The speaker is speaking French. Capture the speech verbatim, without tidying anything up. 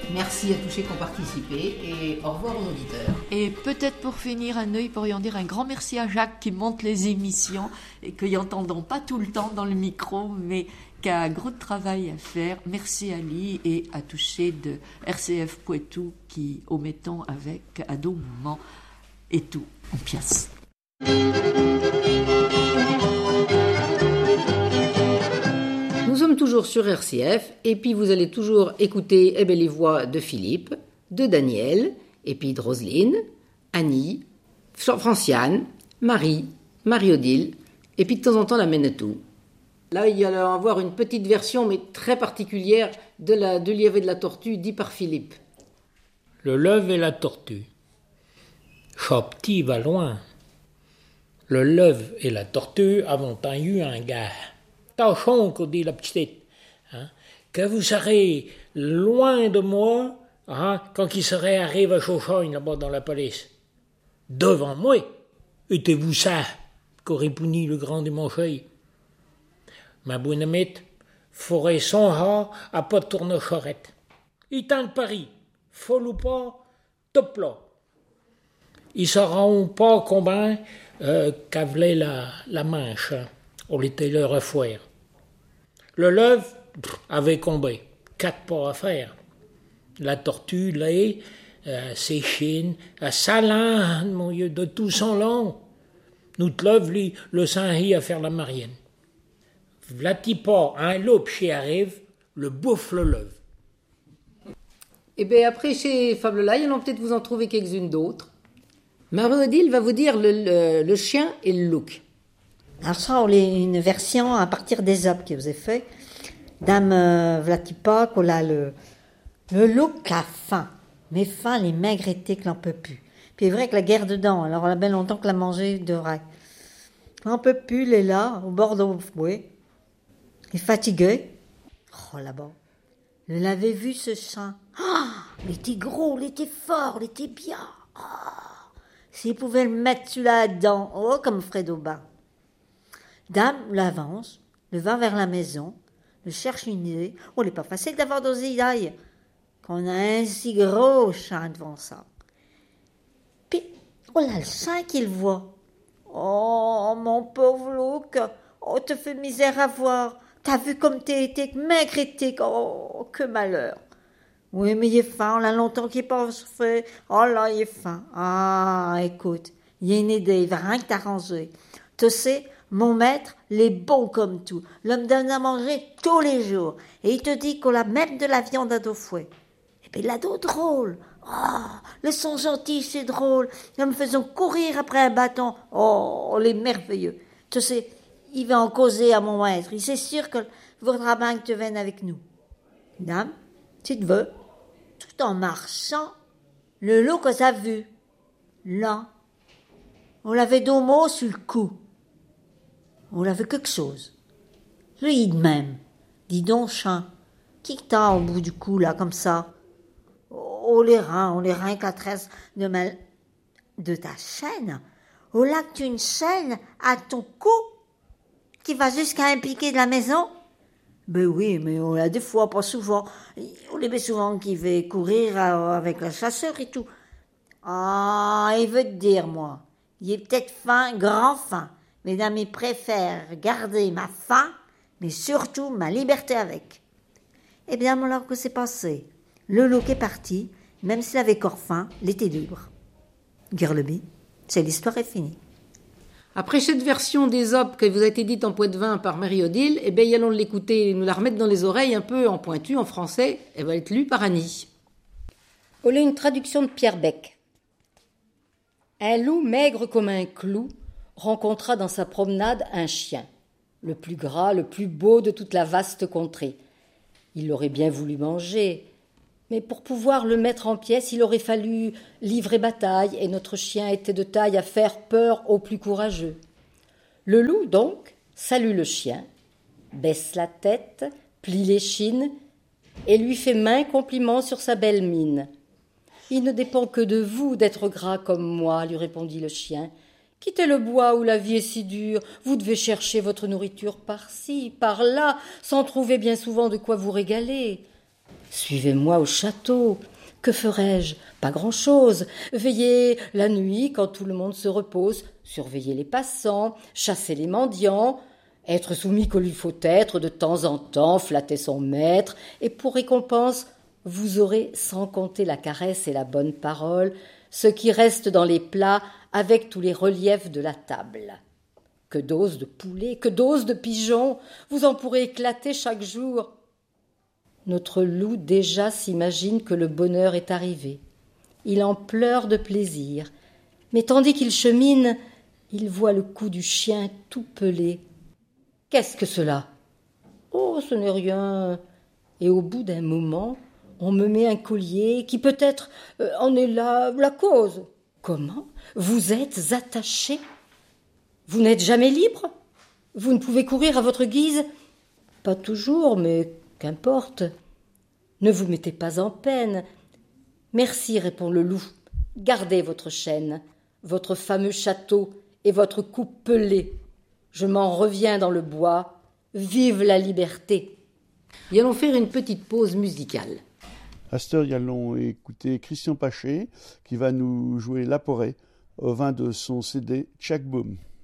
Merci à tous ceux qui ont participé et au revoir aux auditeurs. Et peut-être pour finir, un œil pour y en dire un grand merci à Jacques qui monte les émissions et que y entendons pas tout le temps dans le micro, mais qui a un gros travail à faire. Merci à lui et à tous ceux de R C F Poitou qui omettons avec à deux moments et tout en pièces. Nous sommes toujours sur R C F et puis vous allez toujours écouter eh bien, les voix de Philippe, de Daniel, et puis de Roselyne, Annie, Franciane, Marie, Marie-Odile, et puis de temps en temps la Menetou. Là, il y a avoir une petite version, mais très particulière, de, la, de Lièvre et de la Tortue, dit par Philippe. Le Leuve et la Tortue. Chat petit va loin. Le Leuve et la Tortue avons eu un gars. Tâchons, qu'on dit la petite, hein, que vous serez loin de moi hein, quand il serait arrivé à Chauchagne, là-bas dans la police. Devant moi, étiez-vous ça, qu'aurait puni le grand démancheuil. Ma bonne amite, forêt son ha à pas de tourner charrette. Il tente Paris, folle ou pas, top là. Ils sauront pas combien euh, qu'avait la, la manche, hein, on était leur à foire. Le Leuve avait combien? Quatre pas à faire. La Tortue, là, euh, ses chines, à Salane, mon Dieu, de tout son long. Nous te lève, lui, le Saint-Hy à faire la marienne. Vlati pas, un loup qui arrive, le bouffe le Leuve. Et bien après, chez Fable-là, ils vont peut-être vous en trouver quelques-unes d'autres. Marie-Odile va vous dire le, le, le chien et le loup. Alors ça, on a une version à partir des œuvres que vous avez fait. Dame euh, Vlatipa, qu'on a le, le loup a faim. Mais faim, les maigres étaient que l'on peut plus. Puis c'est vrai que la guerre dedans, alors on a bien longtemps que la manger de vrai. On peut plus, il est là, au bord de fouet. Il est fatigué. Oh là-bas. Je l'avais vu ce chien. Oh, il était gros, il était fort, il était bien. Oh, s'il pouvait le mettre celui-là dedans, oh, comme Fred Aubin. Dame l'avance, le va vers la maison, le cherche une idée. Oh, il n'est pas facile d'avoir des idées quand on a un si gros chien devant ça. Puis, on a le chien qu'il voit. Oh, mon pauvre Luc, oh, te fait misère à voir. T'as vu comme t'es été maigre et t'es, oh, que malheur. Oui, mais il est faim, on a longtemps qu'il n'est pas fait. Oh là, il est faim. Ah, écoute, il y a une idée, il va rien que t'arranger. Tu sais, mon maître, il est bon comme tout. L'homme donne à manger tous les jours. Et il te dit qu'on a même de la viande à dos fouet. Et puis il a dos drôle. Oh, le son gentil, c'est drôle. Ils me faisant courir après un bâton. Oh, les merveilleux. Tu sais, il va en causer à mon maître. Il c'est sûr qu'il voudra bien que tu viennes avec nous. Dame, tu te veux? Tout en marchant, le loup qu'on a vu. Là, on l'avait deux mots sur le cou. On l'avait quelque chose. Lui de même. Dis donc, chien, qui que t'as au bout du cou, là, comme ça? Oh, les reins, oh, les reins que la tresse de, ma... de ta chaîne. Oh, là que tu une chaîne à ton cou qui va jusqu'à un piquet de la maison? Ben oui, mais on l'a des fois, pas souvent. On les met souvent qui va courir avec le chasseur et tout. Ah, il veut te dire, moi, il est peut-être faim, grand faim. Mesdames, il préfère garder ma faim, mais surtout ma liberté avec. Eh bien, alors que c'est passé, le loup est parti, même s'il avait corps faim, il était libre. Girleby, c'est l'histoire est finie. Après cette version des opes qui vous a été dite en Poitevin par Marie-Odile, eh bien, allons l'écouter, nous la remettre dans les oreilles un peu en pointu, en français. Elle va être lue par Annie. On a une traduction de Pierre Bec. Un loup maigre comme un clou rencontra dans sa promenade un chien, le plus gras, le plus beau de toute la vaste contrée. Il l'aurait bien voulu manger, mais pour pouvoir le mettre en pièces, il aurait fallu livrer bataille, et notre chien était de taille à faire peur aux plus courageux. Le loup, donc, salue le chien, baisse la tête, plie l'échine, et lui fait maint compliment sur sa belle mine. « Il ne dépend que de vous d'être gras comme moi, » lui répondit le chien. « Quittez le bois où la vie est si dure, vous devez chercher votre nourriture par-ci, par-là, sans trouver bien souvent de quoi vous régaler. Suivez-moi au château. Que ferai-je? Pas grand-chose. Veiller la nuit quand tout le monde se repose, surveiller les passants, chasser les mendiants, être soumis comme il faut être de temps en temps, flatter son maître, et pour récompense, vous aurez, sans compter la caresse et la bonne parole, ce qui reste dans les plats avec tous les reliefs de la table. Que d'os de poulet, que d'os de pigeon, vous en pourrez éclater chaque jour. Notre loup déjà s'imagine que le bonheur est arrivé. Il en pleure de plaisir, mais tandis qu'il chemine, il voit le cou du chien tout pelé. Qu'est-ce que cela? Oh, ce n'est rien. Et au bout d'un moment, on me met un collier qui peut-être euh, en est la, la cause. Comment? Vous êtes attaché? Vous n'êtes jamais libre? Vous ne pouvez courir à votre guise? Pas toujours, mais qu'importe. Ne vous mettez pas en peine. Merci, répond le loup. Gardez votre chaîne, votre fameux château et votre cou pelé. Je m'en reviens dans le bois. Vive la liberté! Et allons faire une petite pause musicale. À cette heure, nous allons écouter Christian Paché qui va nous jouer La Porée au vin de son C D Tchak Boom.